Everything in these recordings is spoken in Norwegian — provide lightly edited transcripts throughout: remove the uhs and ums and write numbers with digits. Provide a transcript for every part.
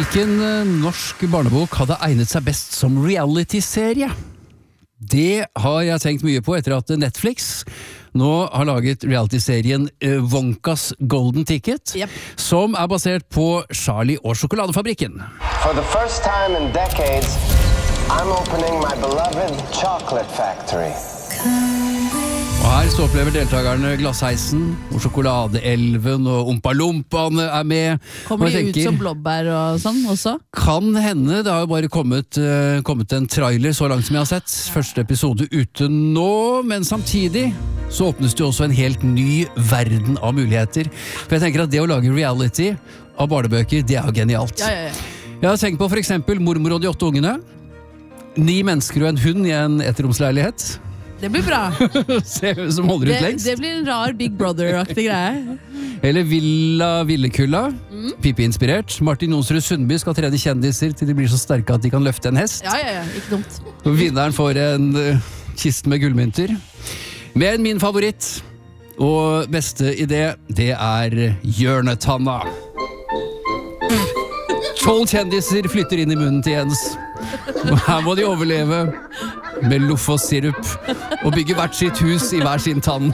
Hvilken norsk barnebok hadde egnet seg best som reality-serie? Det har jeg tenkt mye på etter at Netflix nå har laget reality-serien Wonkas Golden Ticket, som er basert på Charlie og sjokoladefabrikken. For the first time in decades, I'm opening my beloved chocolate factory. Og her så opplever deltakerne Glassheisen og Sjokoladeelven og Ompalompaene er med. Kommer de ut som blåbær og sånn også? Kan hende, det har jo bare kommet en trailer så langt som jeg har sett. Første episode ute nå, men samtidig så åpnes det også en helt ny verden av muligheter. For jeg tenker at det å lage reality av barnebøker, det er jo genialt. Ja. Jeg har tenkt på for eksempel Mormor og de 8 ungene. 9 mennesker og en hund i en etterromsleilighet. Det blir bra. Se hvem som holder ut lengst. Det blir en rar Big Brother-aktig greie. Eller Villa Villekulla, Pippi-inspirert. Martin Jonsrud Sundby skal trene kjendiser til de blir så sterke at de kan løfte en hest. Ja, ikke dumt. Og vinneren får en kiste med gullmynter. Men min favoritt og beste idé, det er Hjørnetanna. 12 kjendiser flytter inn i munnen til Jens. Og her må de overleve med loff og sirup og bygge hvert sitt hus i hver sin tann.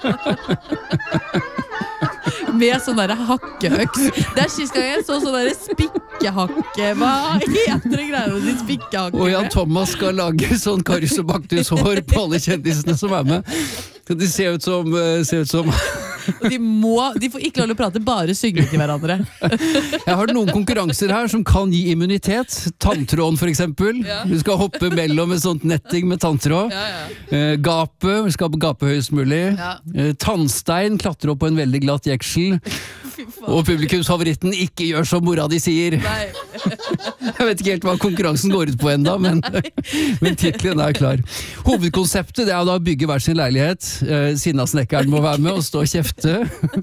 Med sånn der hakkeøks. Det er sist gang jeg så sånn der spikkehakke. Hva heter det greiene med de spikkehakke? Og Jan Thomas skal lage sånn Karius og Baktus hår på alle kjendisene som er med. De ser ut som de får ikke lov til å prate, bare synge til hverandre. Jeg har noen konkurranser her som kan gi immunitet. Tanntråden for eksempel. Du skal hoppe mellom et sånt netting med tanntråd. Gapet, du skal gape høyest mulig. Tannstein, klatre opp på en veldig glatt jeksel. Og publikumsfavoritten ikke gjør som mora di sier. Jeg vet ikke helt hva konkurransen går ut på enda, men titlen er klar. Hovedkonseptet det er da å bygge hver sin leilighet. Sinnasnekkeren må være med og stå og kjefte.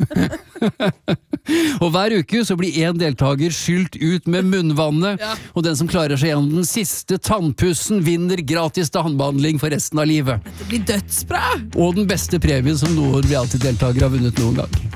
Og hver uke så blir en deltaker skylt ut med munnvannet, og den som klarer seg gjennom den siste tannpussen vinner gratis tannbehandling for resten av livet. Det blir dødsbra! Og den beste premien som noen reality-deltaker har vunnet noen gang.